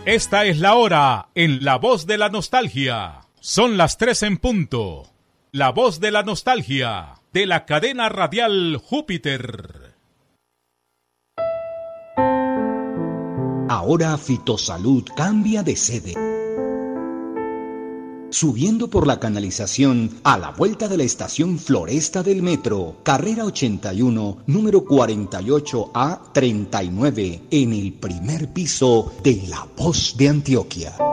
Esta es la hora en La Voz de la Nostalgia. Son las 3 en punto. La Voz de la Nostalgia, de la cadena radial Júpiter. Ahora Fitosalud cambia de sede. Subiendo por la canalización a la vuelta de la estación Floresta del Metro, carrera 81, número 48A39, en el primer piso de La Voz de Antioquia.